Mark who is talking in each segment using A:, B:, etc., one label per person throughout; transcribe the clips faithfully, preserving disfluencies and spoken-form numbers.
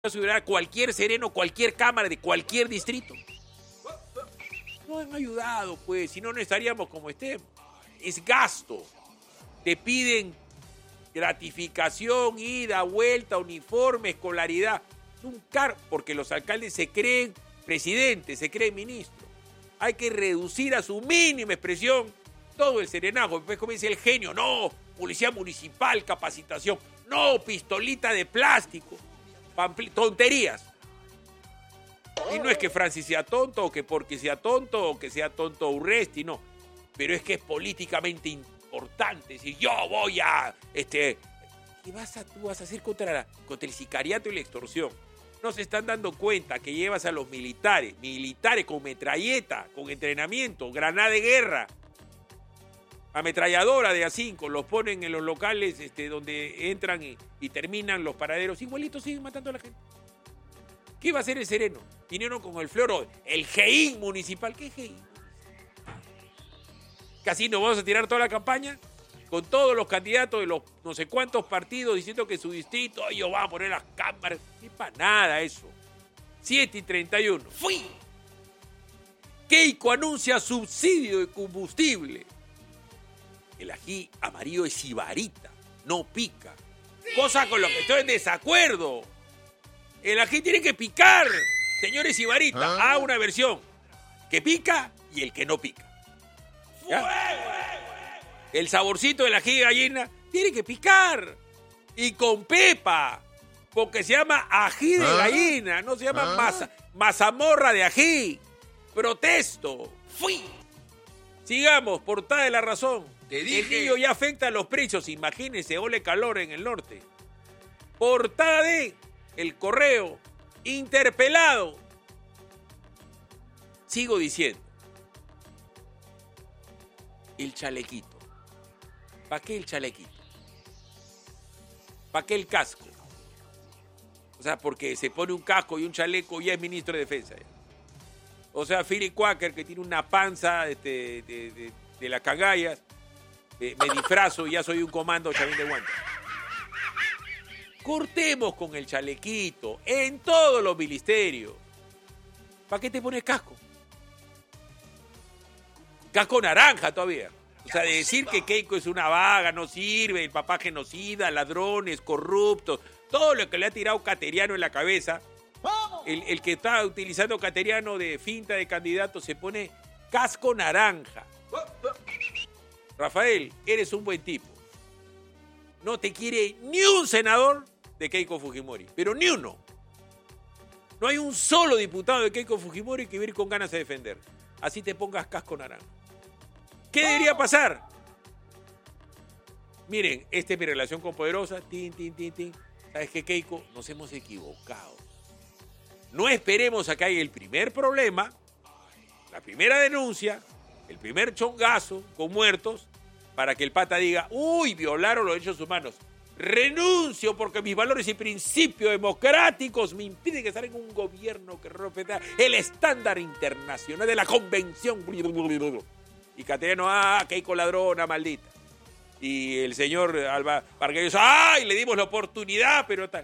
A: ayudar a cualquier sereno, cualquier cámara de cualquier distrito. No han ayudado, pues, si no, no estaríamos como estemos. Es gasto. Te piden gratificación, ida, vuelta, uniforme, escolaridad. Es un car porque los alcaldes se creen presidentes, se creen ministros. Hay que reducir a su mínima expresión todo el serenazgo. Después comienza el genio. No, policía municipal, capacitación. No, pistolita de plástico. Pampl- tonterías. Y no es que Francis sea tonto, o que porque sea tonto, o que sea tonto Urresti, no. Pero es que es políticamente importante. Si yo voy a... este, ¿Qué vas a, tú vas a hacer contra, la, contra el sicariato y la extorsión? No se están dando cuenta que llevas a los militares, militares con metralleta, con entrenamiento, granada de guerra, ametralladora de A cinco, los ponen en los locales este, donde entran y, y terminan los paraderos, igualitos siguen matando a la gente. ¿Qué va a hacer el sereno? Vinieron con el floro, el G I M municipal. ¿Qué G I M? Casi nos vamos a tirar toda la campaña con todos los candidatos de los no sé cuántos partidos diciendo que su distrito, ellos van a poner las cámaras. Ni para nada eso. siete y treinta y uno. ¡Fui! Keiko anuncia subsidio de combustible. El ají amarillo es sibarita, no pica. Cosa con lo que estoy en desacuerdo. El ají tiene que picar, señores sibarita.
B: ¿Ah?
A: A una versión que pica y el que no pica. ¿Ya? El saborcito del ají de gallina tiene que picar. Y con pepa. Porque se llama ají de
B: ¿Ah?
A: gallina. No se llama
B: ¿Ah?
A: masa, mazamorra de ají. Protesto. Fui. Sigamos, portada de La Razón.
B: Te dije.
A: El niño ya afecta a los precios. Imagínense, ole calor en el norte. Portada de El Correo. Interpelado. Sigo diciendo. El chalequito. ¿Para qué el chalequito? ¿Para qué el casco? O sea, porque se pone un casco y un chaleco y ya es ministro de Defensa. ¿Ya? O sea, Philip Quaker, que tiene una panza este, de, de, de las cagallas, eh, me disfrazo y ya soy un comando chavín de guantes. Cortemos con el chalequito en todos los ministerios. ¿Para qué te pones casco? Casco naranja todavía. O sea, de decir que Keiko es una vaga, no sirve, el papá genocida, ladrones, corruptos, todo lo que le ha tirado Cateriano en la cabeza. El, el que está utilizando Cateriano de finta de candidato se pone casco naranja. Rafael, eres un buen tipo. No te quiere ni un senador de Keiko Fujimori, pero ni uno. No hay un solo diputado de Keiko Fujimori que viene con ganas de defender. Así te pongas casco naranja. ¿Qué debería pasar? Miren, esta es mi relación con Poderosa. Tin, tin, tin, tin. ¿Sabes qué, Keiko? Nos hemos equivocado. No esperemos a que haya el primer problema, la primera denuncia, el primer chongazo con muertos, para que el pata diga, uy, violaron los derechos humanos. Renuncio porque mis valores y principios democráticos me impiden estar en un gobierno que respeta el estándar internacional de la convención. Y Cateriano, ah, Keiko ladrona, maldita. Y el señor Alba Vargas, ay, le dimos la oportunidad, pero tal.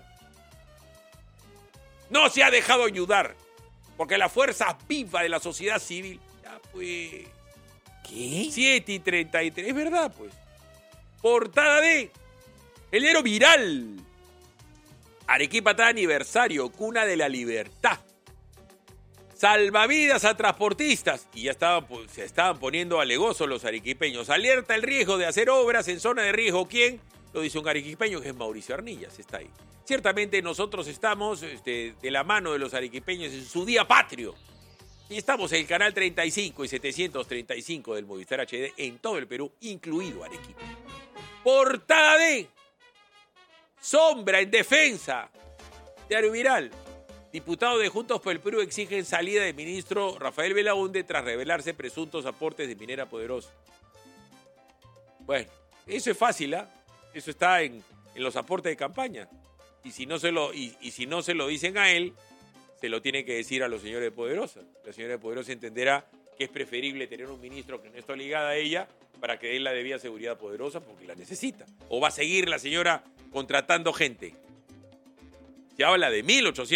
A: No se ha dejado ayudar, porque la fuerza viva de la sociedad civil, ya pues...
B: ¿Qué?
A: siete y treinta y tres, es verdad, pues. Portada de El Diario Viral. Arequipa está de aniversario, cuna de la libertad. Salvavidas a transportistas. Y ya estaban, pues, se estaban poniendo alegosos los arequipeños. Alerta el riesgo de hacer obras en zona de riesgo. ¿Quién? Lo dice un arequipeño que es Mauricio Arnillas, está ahí. Ciertamente nosotros estamos este, de la mano de los arequipeños en su día patrio. Y estamos en el canal treinta y cinco y setecientos treinta y cinco del Movistar H D en todo el Perú, incluido Arequipa. Portada de Sombra en defensa. Diario Viral. Diputados de Juntos por el Perú exigen salida del ministro Rafael Belaúnde tras revelarse presuntos aportes de Minera Poderosa. Bueno, eso es fácil, ¿ah? ¿eh? Eso está en, en los aportes de campaña. Y si no se lo, y, y si no se lo dicen a él, se lo tienen que decir a los señores de Poderosa. La señora de Poderosa entenderá que es preferible tener un ministro que no está ligado a ella para que dé la debida seguridad a Poderosa porque la necesita. O va a seguir la señora contratando gente. Se habla de mil ochocientos